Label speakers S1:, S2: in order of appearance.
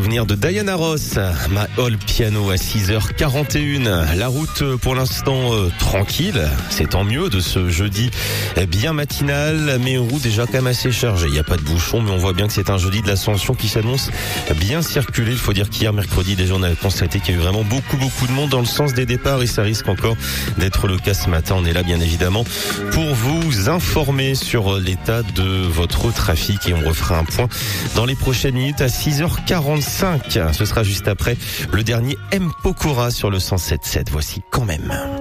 S1: souvenir de Diana Ross, My All Piano à 6h41. La route pour l'instant tranquille, c'est tant mieux de ce jeudi bien matinal, mais une route déjà quand même assez chargée. Il n'y a pas de bouchon, mais on voit bien que c'est un jeudi de l'Ascension qui s'annonce bien circulé. Il faut dire qu'hier, mercredi, déjà on a constaté qu'il y a eu vraiment beaucoup de monde dans le sens des départs et ça risque encore d'être le cas ce matin. On est là bien évidemment pour vous informer sur l'état de votre trafic et on refera un point dans les prochaines minutes à 6h45. Ce sera juste après le dernier M. Pokora sur le 107.7. Voici quand même.